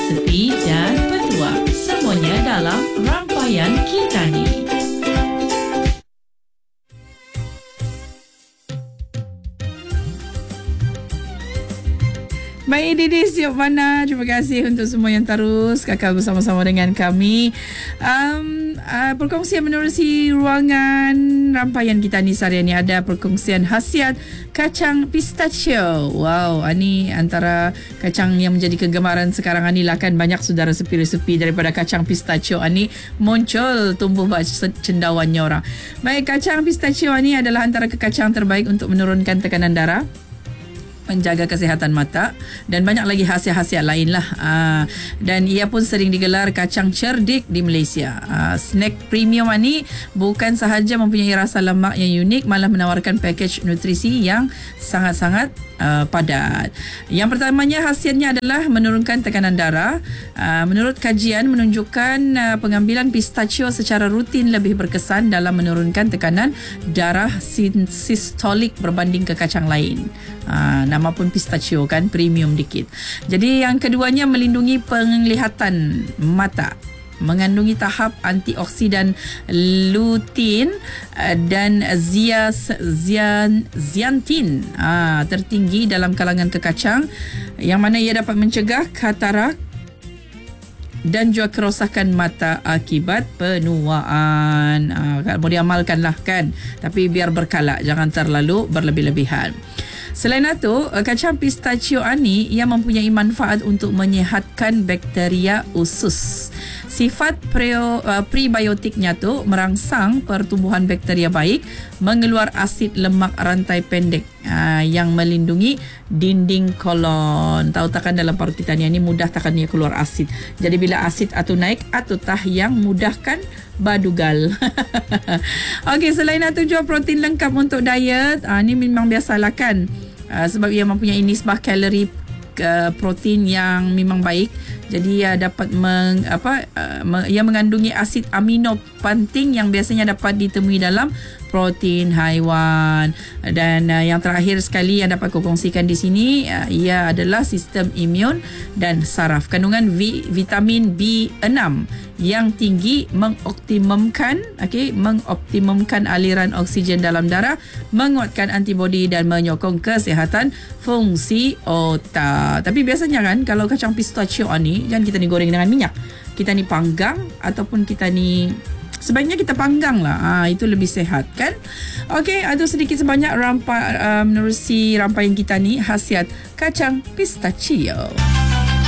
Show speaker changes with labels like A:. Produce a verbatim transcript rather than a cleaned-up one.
A: resepi dan petuah. Semuanya dalam rangkaian kita ni.
B: Baik Didi, siap mana? Terima kasih untuk semua yang terus kekal bersama-sama dengan kami. Um, uh, perkongsian menerusi ruangan rangkaian kita ni sehari ni ada perkongsian khasiat kacang pistachio. Wow, ini antara kacang yang menjadi kegemaran sekarang ni lah kan. Banyak saudara sepi-resepi daripada kacang pistachio ni muncul tumbuh cendawannya orang. Baik, kacang pistachio ni adalah antara kekacang terbaik untuk menurunkan tekanan darah, menjaga kesihatan mata dan banyak lagi khasiat-khasiat lain lah. Aa, dan ia pun sering digelar kacang cerdik di Malaysia. Aa, snack premium ni bukan sahaja mempunyai rasa lemak yang unik, malah menawarkan pakej nutrisi yang sangat-sangat uh, padat. Yang pertamanya khasiatnya adalah menurunkan tekanan darah. Aa, menurut kajian menunjukkan uh, pengambilan pistachio secara rutin lebih berkesan dalam menurunkan tekanan darah sistolik berbanding ke kacang lain. Aa, nama pun pistachio kan, premium dikit. Jadi yang keduanya melindungi penglihatan mata, mengandungi tahap antioksidan lutein dan zia, zian, ziantin aa, tertinggi dalam kalangan kekacang, yang mana ia dapat mencegah katarak dan juga kerosakan mata akibat penuaan. Aa, mau diamalkan lah kan, tapi biar berkala, jangan terlalu berlebih-lebihan. Selain itu, kacang pistachio ni ia mempunyai manfaat untuk menyihatkan bakteria usus. Sifat preo, uh, prebiotiknya tu merangsang pertumbuhan bakteria baik, mengeluar asid lemak rantai pendek uh, yang melindungi dinding kolon. Tahu takkan dalam paru kita ni, ni mudah takkan ia keluar asid. Jadi bila asid atau naik atau tah yang mudahkan badugal. Okey, selain itu juga protein lengkap untuk diet. Ah, ni memang biasalah kan. Uh, sebab ia mempunyai nisbah kalori uh, protein yang memang baik. Jadi ia dapat meng, apa uh, me, ia mengandungi asid amino penting yang biasanya dapat ditemui dalam protein haiwan. Dan uh, yang terakhir sekali yang dapat kukongsikan di sini, uh, ia adalah sistem imun dan saraf. Kandungan v, vitamin B enam yang tinggi mengoptimumkan okey mengoptimumkan aliran oksigen dalam darah, menguatkan antibodi dan menyokong kesihatan fungsi otak. Tapi biasanya kan kalau kacang pistachio ni jangan kita ni goreng dengan minyak. Kita ni panggang ataupun kita ni sebaiknya kita panggang lah. Ha, itu lebih sehat kan. Okey, itu sedikit sebanyak rampa, uh, menerusi rangkaian kita ni khasiat kacang pistachio.